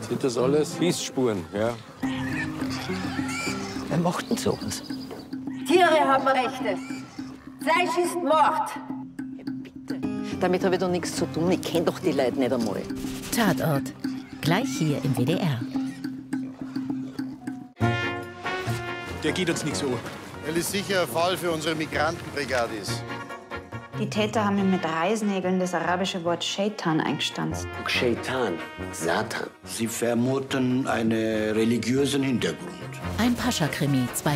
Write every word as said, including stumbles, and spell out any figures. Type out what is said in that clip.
Sind das alles Bissspuren, ja? Wer macht denn sowas? Tiere haben Rechte. Fleisch ist Mord. Damit habe ich doch nichts zu tun. Ich kenne doch die Leute nicht einmal. Tatort. Gleich hier im W D R. Der geht uns nichts an. Weil es sicher ein Fall für unsere Migrantenbrigade ist. Die Täter haben ihm mit Reißnägeln das arabische Wort Shaitan eingestanzt. Shaitan, Satan. Sie vermuten einen religiösen Hintergrund. Ein Pascha-Krimi